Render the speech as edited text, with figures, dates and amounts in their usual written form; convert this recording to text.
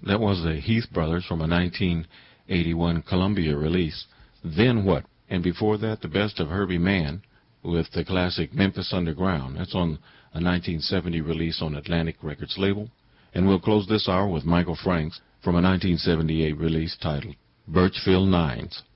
That was the Heath Brothers from a 1981 Columbia release. Then What? And before that, the best of Herbie Mann with the classic Memphis Underground. That's on a 1970 release on Atlantic Records label. And we'll close this hour with Michael Franks from a 1978 release titled Birchfield Nines.